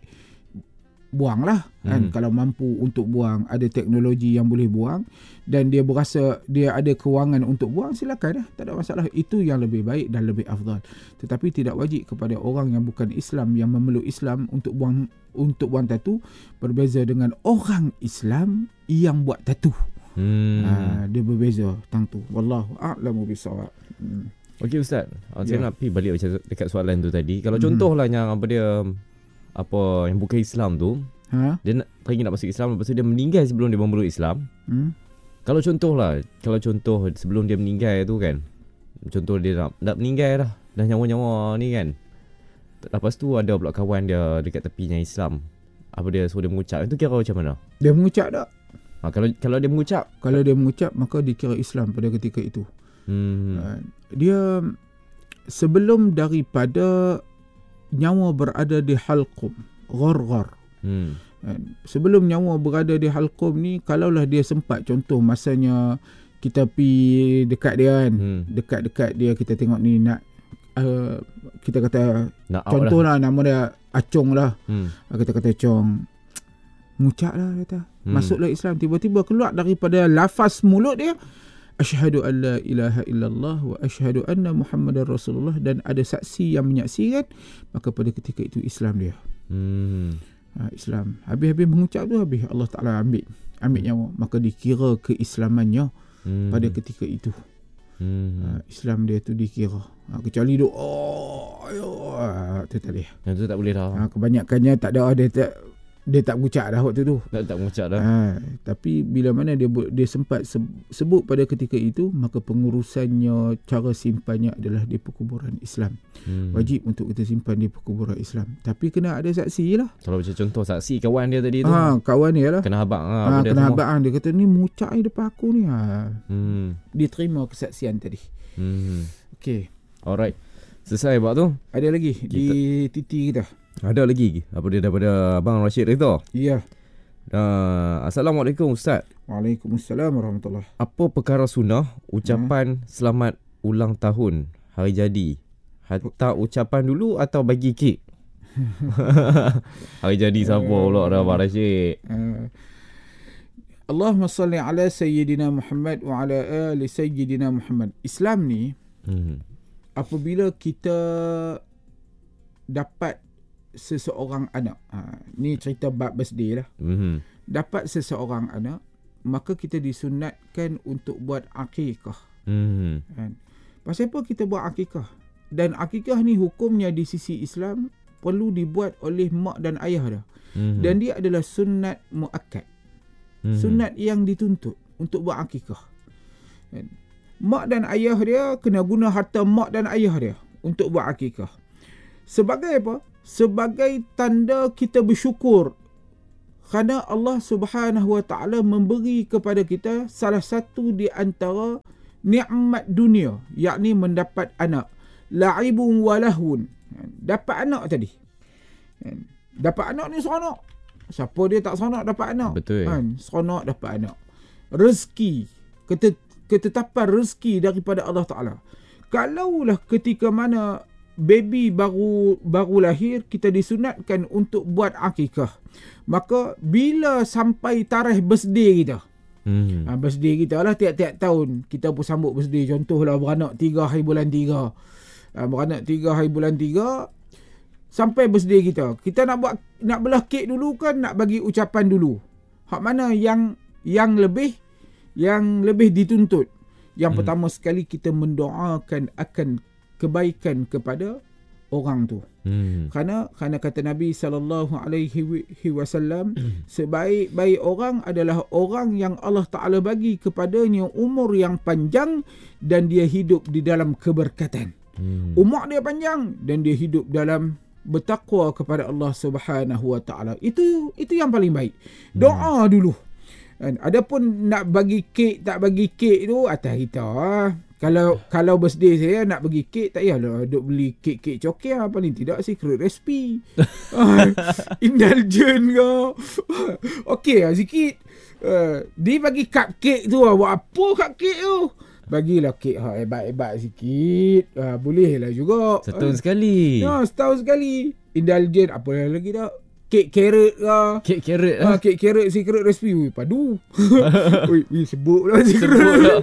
C: buanglah kan. Hmm. Kalau mampu untuk buang, ada teknologi yang boleh buang dan dia berasa dia ada kewangan untuk buang, silakan lah, tak ada masalah. Itu yang lebih baik dan lebih afdal. Tetapi tidak wajib kepada orang yang bukan Islam, yang memeluk Islam untuk buang untuk buang tatu, berbeza dengan orang Islam yang buat tatu. Hmm. Ha, dia berbeza tang tu. Wallahu a'lamu bisawab. Hmm.
B: Okey Ustaz, saya yeah. nak pergi balik macam dekat soalan tu tadi. Kalau hmm. contohlah yang apa dia apa yang bukan Islam tu, ha? Dia nak teringin nak masuk Islam, lepas tu dia meninggal sebelum dia memeluk Islam. Hmm? Kalau contohlah, kalau contoh sebelum dia meninggal tu kan, contoh dia nak, nak meninggal dah, dah nyawa-nyawa ni kan. Lepas tu ada pula kawan dia dekat tepinya Islam, apa dia suruh dia mengucap, itu kira macam mana?
C: Dia mengucap tak?
B: Ha, kalau kalau dia mengucap,
C: kalau dia mengucap maka dikira Islam pada ketika itu. Hmm. Ha, dia sebelum daripada nyawa berada di halqum, gharghar. Hmm. Sebelum nyawa berada di halqum ni, kalaulah dia sempat, contoh masanya kita pergi dekat dia kan, hmm. dekat-dekat dia kita tengok ni nak uh, kita kata nak contoh lah. lah nama dia Acong lah. Hmm. Kita kata Acong, mengucap lah kata, hmm. masuklah Islam, tiba-tiba keluar daripada lafaz mulut dia asyhadu an la ilaha illallah wa asyhadu anna muhammadar rasulullah, dan ada saksi yang menyaksikan, maka pada ketika itu Islam dia. Hmm. Ha, Islam. Habis-habis mengucap tu, habis Allah Ta'ala ambil ambil nyawa, maka dikira keislamannya hmm. pada ketika itu. Hmm. Ha, Islam dia tu dikira. Ha, kecuali tu oh ayo ha, tu tak boleh.
B: Yang tu tak boleh dah.
C: Ha, kebanyakannya tak ada ada tak dia tak mengucap dah waktu tu.
B: Tak tak mengucap dah.
C: Ha, tapi bila mana dia dia sempat sebut pada ketika itu, maka pengurusannya, cara simpannya adalah di perkuburan Islam. Hmm. Wajib untuk kita simpan di perkuburan Islam. Tapi kena ada saksi lah.
B: Kalau macam contoh saksi kawan dia tadi tu.
C: Ha, kawan dia lah.
B: Kena habaq ha,
C: ha, kena habaq dia kata ni mengucap depan aku ni. Ha.
B: Hmm.
C: Dia terima kesaksian tadi. Hmm. Okey.
B: Alright. Selesai bab tu.
C: Ada lagi kita, di titi kita.
B: Ada lagi apa dia daripada Abang Rashid Ridha?
C: Ya.
B: Uh, Assalamualaikum Ustaz.
C: Waalaikumsalam warahmatullahi.
B: Apa perkara sunnah ucapan hmm. selamat ulang tahun hari jadi? Hantar ucapan dulu atau bagi kek? Hari jadi siapa pula dah Abang Rashid? Uh,
C: Allahumma salli ala Sayyidina Muhammad wa ala ali Sayyidina Muhammad. Islam ni hmm. apabila kita dapat seseorang anak, ha, ni cerita bab birthday lah. Mm-hmm. Dapat seseorang anak, maka kita disunatkan untuk buat akikah. Mm-hmm. Kan? Pasal apa kita buat akikah? Dan akikah ni hukumnya di sisi Islam perlu dibuat oleh mak dan ayah dah. Mm-hmm. Dan dia adalah sunat muakkad. Mm-hmm. Sunat yang dituntut untuk buat akikah. Kan? Mak dan ayah dia kena guna harta mak dan ayah dia untuk buat akikah. Sebagai apa? Sebagai tanda kita bersyukur kerana Allah Subhanahu Wa Taala memberi kepada kita salah satu di antara nikmat dunia, yakni mendapat anak. La'ibun walahun. Dapat anak tadi. Dapat anak ni seronok. Siapa dia tak seronok dapat anak?
B: Betul.
C: Kan? Seronok dapat anak. Rezeki, ketetapan rezeki daripada Allah Taala. Kalaulah ketika mana baby baru baru lahir, kita disunatkan untuk buat akikah, maka bila sampai tarikh birthday kita, hmm. ha, birthday kita lah tiap-tiap tahun kita pun sambut birthday. Contohlah beranak tiga hari bulan tiga, ha, beranak tiga hari bulan tiga sampai birthday kita, kita nak buat, nak belah kek dulu kan, nak bagi ucapan dulu. Hak mana yang yang lebih yang lebih dituntut? Yang hmm. pertama sekali kita mendoakan akan kebaikan kepada orang tu. Hmm. Kerana kerana kata Nabi sallallahu alaihi wasallam, sebaik-baik orang adalah orang yang Allah Taala bagi kepadanya umur yang panjang dan dia hidup di dalam keberkatan. Hmm. Umur dia panjang dan dia hidup dalam bertakwa kepada Allah Subhanahu Wa Taala. Itu itu yang paling baik. Doa hmm. dulu. Dan adapun nak bagi kek tak bagi kek tu atas kita. Kalau kalau birthday saya nak bagi kek, tak payahlah duk beli kek-kek coklat, paling tidak secret recipe. Indulgent ke. Okey lah sikit. Uh, dia bagi cupcake tu lah. Buat apa cupcake tu? Bagilah kek ha, hebat-hebat sikit. Uh, boleh lah juga.
B: Setahun uh, sekali.
C: Ya, setahun sekali. Indulgent. Apa lagi tak? Kek carrot lah.
B: Kek carrot lah.
C: Ha, kek carrot secret recipe. Ui, padu. Ui, ui, sebut lah secret.
B: Sebut lah.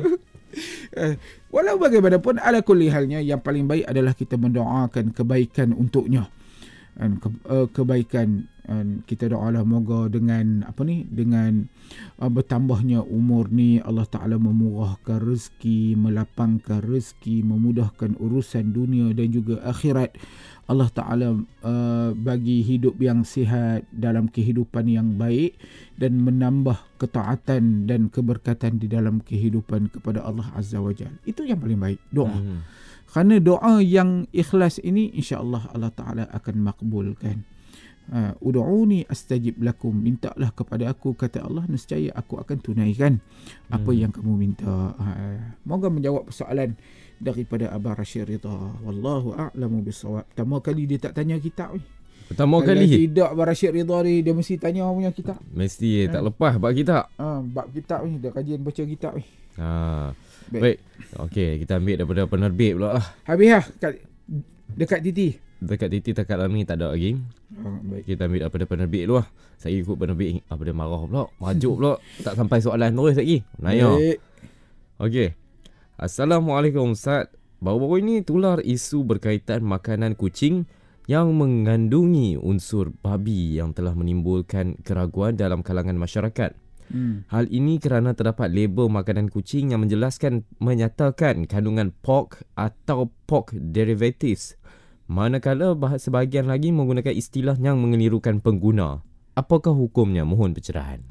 C: Walau bagaimanapun, ala kulli halnya yang paling baik adalah kita mendoakan kebaikan untuknya. Dan ke, uh, kebaikan, dan kita doalah moga dengan apa ni, dengan uh, bertambahnya umur ni Allah Taala memurahkan rezeki, melapangkan rezeki, memudahkan urusan dunia dan juga akhirat. Allah Ta'ala uh, bagi hidup yang sihat dalam kehidupan yang baik dan menambah ketaatan dan keberkatan di dalam kehidupan kepada Allah Azza wa Jalla. Itu yang paling baik, doa. Hmm. Kerana doa yang ikhlas ini insya-Allah Allah Ta'ala akan makbulkan. Uh, Ud'uni astajib lakum, mintalah kepada aku, kata Allah, nescaya aku akan tunaikan apa hmm. yang kamu minta. Uh, moga menjawab persoalan daripada Abang Rashid Ridha. Wallahu a'lamu bissawab. Pertama kali dia tak tanya kitab ni.
B: Pertama
C: Kalau
B: kali.
C: Tidak Abang Rashid Ridha ni dia mesti tanya punya kitab.
B: Mesti ha. tak lepas bab kitab.
C: Ha, bab kitab ni dia kajian baca kitab ni.
B: Ha. Baik. Baik. Okey, kita ambil daripada penerbit pula lah.
C: Habis lah kat, dekat titi.
B: Dekat titi takat lami tak ada lagi.
C: Ha, baik.
B: Kita ambil daripada penerbit dulu lah. Saya ikut penerbit apa dia marah pula. Majuk pula. Tak sampai soalan terus lagi. Naya. Baik. Okey. Assalamualaikum Ustaz. Baru-baru ini tular isu berkaitan makanan kucing yang mengandungi unsur babi yang telah menimbulkan keraguan dalam kalangan masyarakat. Hmm. Hal ini kerana terdapat label makanan kucing yang menjelaskan menyatakan kandungan pork atau pork derivatives, manakala sebahagian lagi menggunakan istilah yang mengelirukan pengguna. apakah hukumnya? Mohon pencerahan.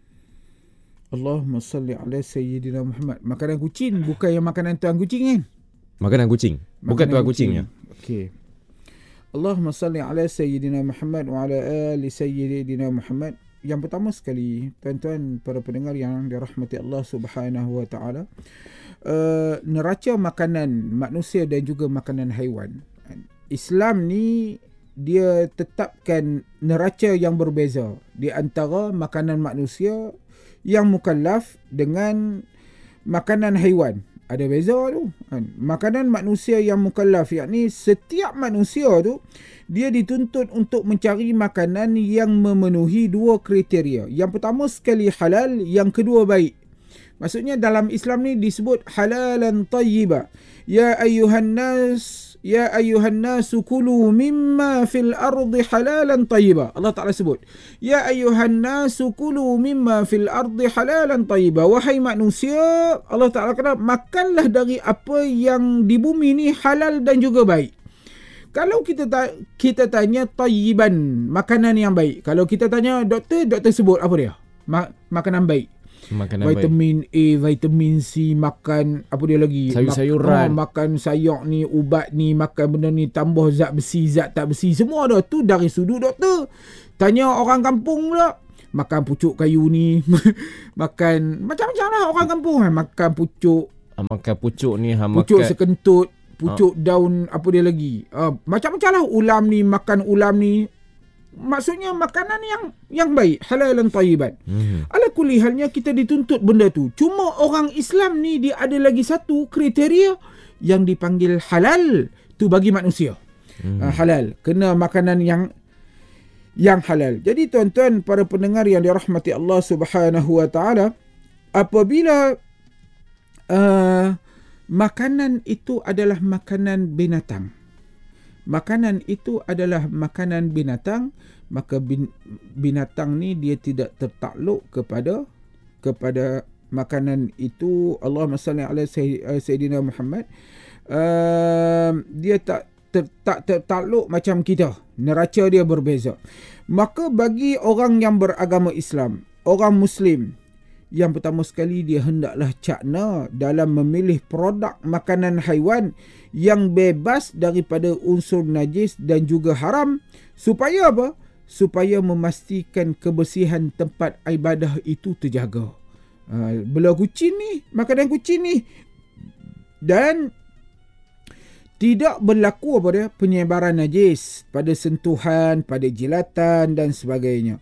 C: Allahumma salli ala Sayyidina Muhammad. Makanan kucing bukan yang makanan tuan kucing kan?
B: Makanan kucing. Bukan
C: Makanan
B: tuan kucingnya.
C: Okey. Allahumma salli ala Sayyidina Muhammad wa ala ali Sayyidina Muhammad. Yang pertama sekali, tuan-tuan para pendengar yang dirahmati Allah Subhanahu wa taala, uh, neraca makanan manusia dan juga makanan haiwan. Islam ni dia tetapkan neraca yang berbeza di antara makanan manusia yang mukallaf dengan makanan haiwan. Ada beza tu kan. Makanan manusia yang mukallaf, yakni setiap manusia tu dia dituntut untuk mencari makanan yang memenuhi dua kriteria. Yang pertama sekali halal, yang kedua baik. Maksudnya dalam Islam ni disebut halalan tayyiba. Ya ayyuhan nas Ya ayyuhan nasu kulu mimma fil ardi halalan tayyiba. Allah Ta'ala sebut, Ya ayyuhan nasu kulu mimma fil ardi halalan tayyiba. Wahai manusia, Allah Ta'ala kata, makanlah dari apa yang di bumi ni halal dan juga baik. Kalau kita ta- kita tanya tayyiban, makanan yang baik. Kalau kita tanya doktor, doktor sebut apa dia? Ma- makanan baik.
B: Makanan
C: vitamin baik. A, vitamin C, makan apa dia lagi?
B: Sayur-sayuran.
C: Mak- oh, makan sayur ni, ubat ni, makan benda ni, tambah zat besi, zat tak besi. Semua dah tu dari sudut doktor. Tanya orang kampung pula, makan pucuk kayu ni, makan macam-macam lah orang kampung. Makan pucuk.
B: Makan pucuk ni, ha,
C: pucuk
B: makan
C: sekentut, pucuk ha. daun, apa dia lagi? Uh, macam-macam lah ulam ni, makan ulam ni. Maksudnya makanan yang yang baik, halal dan tayyiban. Hmm. Ala kulli halnya kita dituntut benda tu. Cuma orang Islam ni dia ada lagi satu kriteria yang dipanggil halal tu bagi manusia. Hmm. Uh, halal, kena makanan yang yang halal. Jadi tuan-tuan para pendengar yang dirahmati Allah Subhanahu wa taala, apabila uh, makanan itu adalah makanan binatang, makanan itu adalah makanan binatang, maka bin, binatang ni dia tidak tertakluk kepada kepada makanan itu. Allahumma salli ala Sayyidina Muhammad. Uh, dia tak ter, tak tertakluk macam kita. Neraca dia berbeza. Maka bagi orang yang beragama Islam, orang Muslim, yang pertama sekali dia hendaklah cakna dalam memilih produk makanan haiwan yang bebas daripada unsur najis dan juga haram. Supaya apa? Supaya memastikan kebersihan tempat ibadah itu terjaga. Ha, belah kucing ni, makanan kucing ni. Dan tidak berlaku apa dia? Penyebaran najis pada sentuhan, pada jilatan dan sebagainya.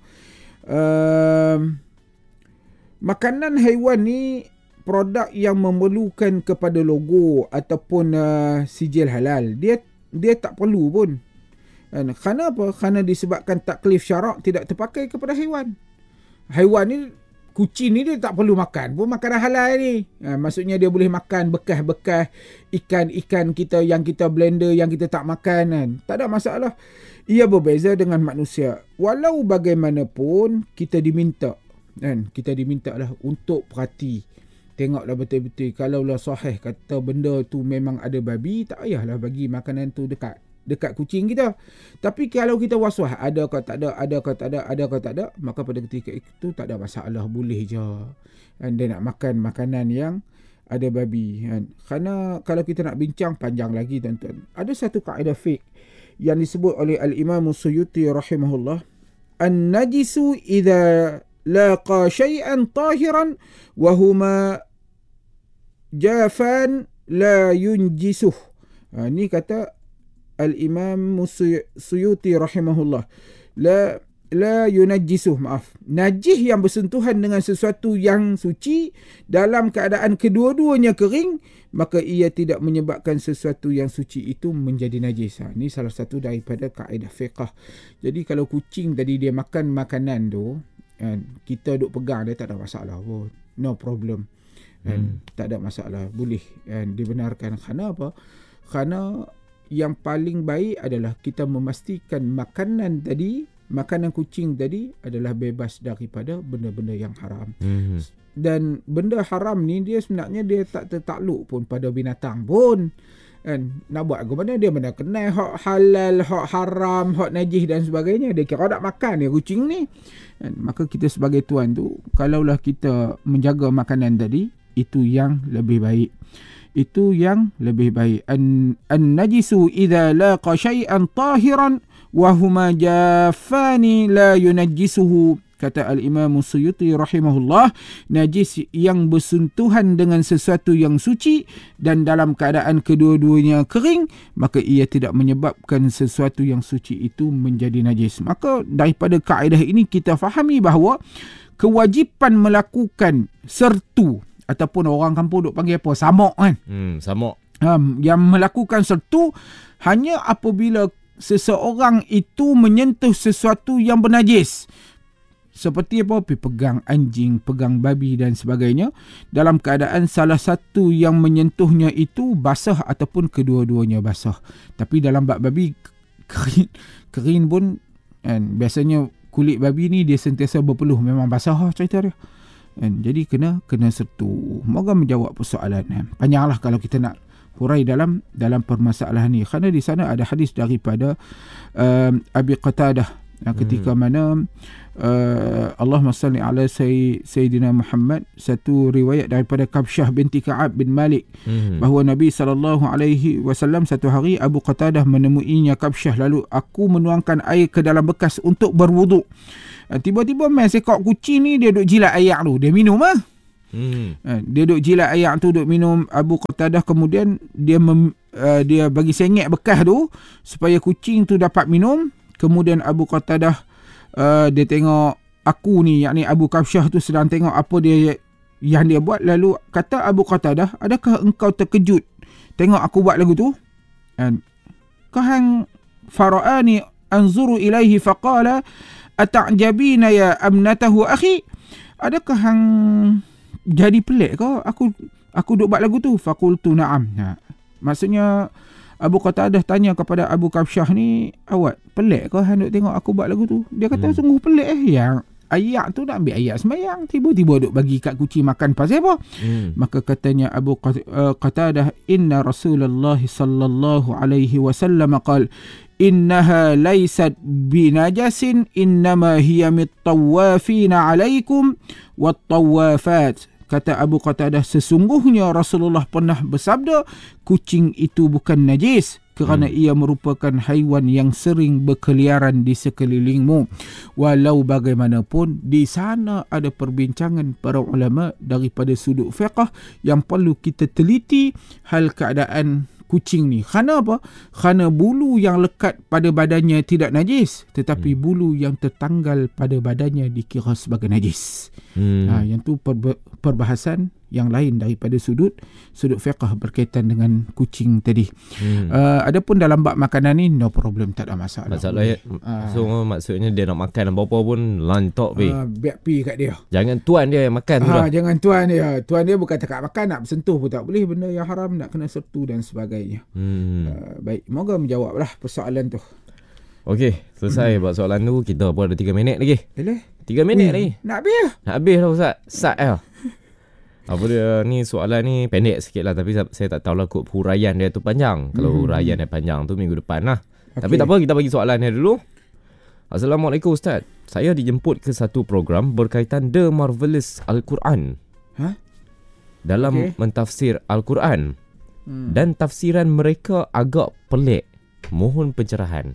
C: Um, makanan haiwan ni produk yang memerlukan kepada logo ataupun uh, sijil halal. Dia dia tak perlu pun. Dan kerana apa? Kerana disebabkan taklif syarak tidak terpakai kepada haiwan. Haiwan ni, kucing ni dia tak perlu makan pun makanan halal ni. Ha, maksudnya dia boleh makan bekas-bekas ikan-ikan kita yang kita blender, yang kita tak makan kan. Tak ada masalah. Ia berbeza dengan manusia. Walau bagaimanapun kita diminta kan, kita diminta lah untuk perhati. Tengoklah betul-betul. Kalaulah sahih kata benda tu memang ada babi, tak payahlah bagi makanan tu dekat dekat kucing kita. Tapi kalau kita was-was, ada ke tak ada, ada ke tak ada, ada ke tak ada, maka pada ketika itu tak ada masalah, boleh je. Dan dia nak makan makanan yang ada babi. Kan? Kerana kalau kita nak bincang panjang lagi tuan-tuan, ada satu kaedah fiqh yang disebut oleh Al-Imam Suyuti rahimahullah. An-najisu idza laqa syai'an tahiran wa huma jafan la yunjisuh. Ha, ni kata Al-Imam Suyuti rahimahullah. La la yunajjisuh, maaf. Najis yang bersentuhan dengan sesuatu yang suci dalam keadaan kedua-duanya kering, maka ia tidak menyebabkan sesuatu yang suci itu menjadi najis. Ha, ini salah satu daripada kaedah fiqh. Jadi kalau kucing tadi dia makan makanan tu, kan, kita duk pegang dia tak ada masalah pun. No problem. Kan, hmm. tak ada masalah. Boleh kan, dibenarkan. Kerana apa? Kerana yang paling baik adalah kita memastikan makanan tadi, makanan kucing tadi adalah bebas daripada benda-benda yang haram. Mm-hmm. Dan benda haram ni dia sebenarnya dia tak tertakluk pun pada binatang pun. Kan nak buat ke mana, dia mana kenal hak halal, hak haram, hak najis dan sebagainya. Dia kira nak makan dia kucing ni. Kan? Maka kita sebagai tuan tu, kalaulah kita menjaga makanan tadi, itu yang lebih baik. Itu yang lebih baik. An an-najisu idza laqa syai'an tahiran wa huma jaffani la yunajjisuhu. Kata Al-Imam Suyuti rahimahullah, najis yang bersentuhan dengan sesuatu yang suci dan dalam keadaan kedua-duanya kering, maka ia tidak menyebabkan sesuatu yang suci itu menjadi najis. Maka daripada kaedah ini kita fahami bahawa kewajipan melakukan sertu, ataupun orang kampung duk panggil apa, samok kan.
B: Hmm, samok.
C: Um, yang melakukan sertu hanya apabila seseorang itu menyentuh sesuatu yang bernajis. Seperti apa? Pegang anjing, pegang babi dan sebagainya, dalam keadaan salah satu yang menyentuhnya itu basah ataupun kedua-duanya basah. Tapi dalam bab babi, kering, kering pun, kan, biasanya kulit babi ni dia sentiasa berpeluh, memang basah lah cerita dia. Kan, jadi kena kena sertu. Moga menjawab persoalan. Kan. Panjanglah kalau kita nak hurai dalam dalam permasalahan ni. Kerana di sana ada hadis daripada uh, Abi Qatadah. Ketika hmm. mana uh, Allahumma salli ala Say, Sayyidina Muhammad, satu riwayat daripada Kabsyah binti Ka'ab bin Malik, hmm. bahawa Nabi sallallahu alaihi wasallam satu hari Abu Qatadah menemuinya Kabsyah, lalu aku menuangkan air ke dalam bekas untuk berwuduk. uh, tiba-tiba main sekok kucing ni dia duk jilat air tu, dia minum ah. Hmm. uh, dia duk jilat air tu, duk minum. Abu Qatadah kemudian dia mem, uh, dia bagi sengek bekas tu supaya kucing tu dapat minum. Kemudian Abu Qatadah uh, dia tengok aku ni, yakni Abu Kabsyah tu sedang tengok apa dia yang dia buat. Lalu kata Abu Qatadah, adakah engkau terkejut tengok aku buat lagu tu? Dan kahang fara'ani anzuru ilaihi faqala ata'jabina ya amnatahu akhi. Adakah hang jadi pelik ke aku aku duk buat lagu tu? Faqultu na'am. Nah, maksudnya Abu Qatadah tanya kepada Abu Kabsyah ni, awak pelik ke hang duk tengok aku buat lagu tu? Dia kata, hmm. sungguh pelik eh. Yang ayat tu nak ambil ayat sembahyang, tiba-tiba duk bagi kat kucing makan pasal apa? Hmm. Maka katanya Abu Qatadah, inna Rasulullah sallallahu alaihi wasallam qala innaha laysat binajasin innama hiya mit-tawafina alaikum wat-tawafat. Kata Abu Qatadah, sesungguhnya Rasulullah pernah bersabda, kucing itu bukan najis kerana hmm. ia merupakan haiwan yang sering berkeliaran di sekelilingmu. Walau bagaimanapun, di sana ada perbincangan para ulama daripada sudut fiqh yang perlu kita teliti hal keadaan kucing ni. Kerana apa? Kerana bulu yang lekat pada badannya tidak najis, tetapi hmm. bulu yang tertanggal pada badannya dikira sebagai najis. Hmm. Ha, yang tu perba- perbahasan yang lain daripada sudut sudut fiqh berkaitan dengan kucing tadi. Hmm. Uh, adapun dalam bab makanan ni, no problem, tak ada masalah.
B: Masalah ya. Uh, so maksudnya dia nak makan apa-apa pun lantok pi. Uh,
C: biar pi kat dia.
B: Jangan tuan dia yang makan tu.
C: Ha,
B: lah.
C: Jangan tuan dia. Tuan dia bukan takat makan, nak bersentuh pun tak boleh, benda yang haram nak kena sertu dan sebagainya. Hmm. Uh, baik, moga menjawablah persoalan tu.
B: Okey, selesai buat soalan tu. Kita pun ada tiga minit lagi.
C: Boleh?
B: tiga minit
C: Ui,
B: lagi.
C: Nak habis lah.
B: Nak habis lah Ustaz. Sat lah. Apa dia ni, soalan ni pendek sikit lah, tapi saya tak tahulah kod huraian dia tu panjang. Kalau hmm. huraian dia panjang tu minggu depan lah. Okay. Tapi tak apa, kita bagi soalan dia dulu. Assalamualaikum Ustaz. Saya dijemput ke satu program berkaitan The Marvelous Al-Quran. Huh? Dalam okay. mentafsir Al-Quran. Hmm. Dan tafsiran mereka agak pelik. Mohon pencerahan.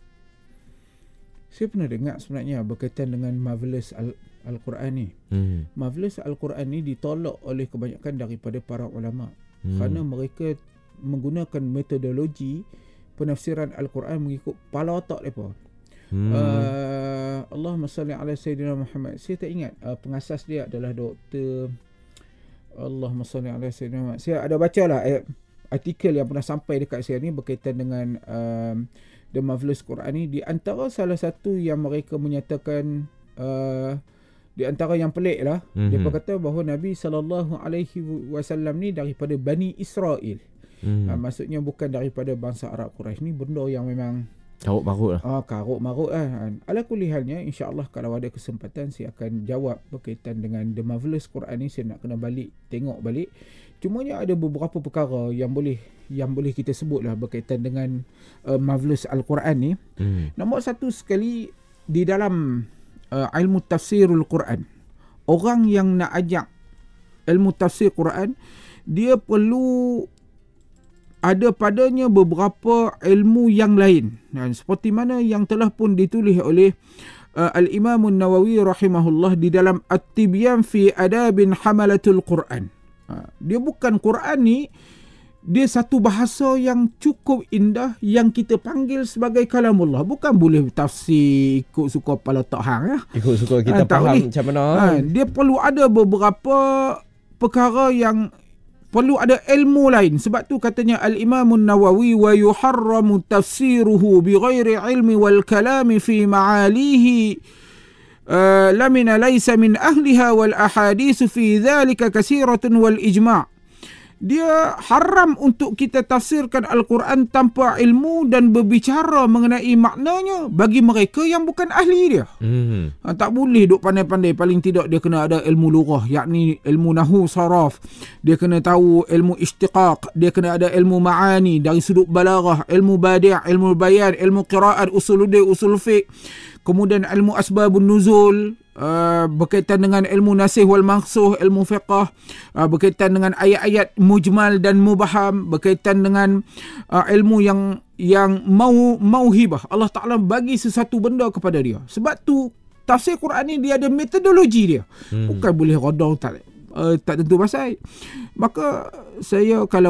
C: Saya pernah dengar sebenarnya berkaitan dengan Marvelous Al- Al-Quran ni. Hmm. Marvelous Al-Quran ni ditolak oleh kebanyakan daripada para ulama. Hmm. Kerana mereka menggunakan metodologi penafsiran Al-Quran mengikut kepala otak mereka. Hmm. Uh, Allahumma salli ala Sayyidina Muhammad. Saya tak ingat uh, pengasas dia adalah Doktor Allahumma salli ala Sayyidina Muhammad. Saya ada baca lah eh, artikel yang pernah sampai dekat saya ni berkaitan dengan uh, The Marvelous Quran ni. Di antara salah satu yang mereka menyatakan uh, di antara yang pelik lah, mm-hmm. dia berkata bahawa Nabi sallallahu alaihi wasallam ni daripada Bani Israel. Mm. Uh, maksudnya bukan daripada bangsa Arab Quraisy. Ni benda yang memang
B: Karut marut lah.
C: Ah, karut marut lah. Ala kulihalnya, insyaAllah kalau ada kesempatan saya akan jawab berkaitan dengan The Marvelous Quran ni. Saya nak kena balik, tengok balik. Cumanya ada beberapa perkara yang boleh yang boleh kita sebut lah berkaitan dengan uh, Marvelous Al-Quran ni. Hmm. Nombor satu sekali, di dalam uh, ilmu tafsirul Quran, orang yang nak ajak ilmu tafsir Quran, dia perlu ada padanya beberapa ilmu yang lain. Dan seperti mana yang telah pun ditulis oleh uh, Al-Imam An-Nawawi rahimahullah di dalam At-Tibyan fi Adabin Hamalatul Quran. Uh, dia bukan Quran ni, dia satu bahasa yang cukup indah yang kita panggil sebagai kalamullah. Bukan boleh tafsir ikut suka kepala tak hang ya.
B: Ikut suka kita uh, faham boleh. Macam mana.
C: Uh, dia perlu ada beberapa perkara yang perlu ada ilmu lain. Sebab tu katanya Al-Imam An-Nawawi, wa yuharramu tafsiruhu bighairi ilmi wal kalami fi ma'alihi uh, lamina laysa min ahliha wal ahadithu fi dhalika kasiratun wal ijma'. Dia haram untuk kita tafsirkan Al-Quran tanpa ilmu dan berbicara mengenai maknanya bagi mereka yang bukan ahli dia. Hmm. Ha, tak boleh duk pandai-pandai. Paling tidak dia kena ada ilmu lughah, yakni ilmu nahu saraf. Dia kena tahu ilmu istiqaq. Dia kena ada ilmu ma'ani dari sudut balaghah, ilmu badi', ilmu bayan, ilmu qiraat, usuluddin, usul fiqh. Kemudian ilmu asbabun nuzul, uh, berkaitan dengan ilmu nasih wal makhsuh, ilmu fiqh, uh, berkaitan dengan ayat-ayat mujmal dan mubaham, berkaitan dengan uh, ilmu yang yang mau mauhibah. Allah Ta'ala bagi sesuatu benda kepada dia. Sebab tu tafsir Quran ni dia ada metodologi dia. Hmm. Bukan boleh rodong tak uh, tak tentu pasal. Maka saya kalau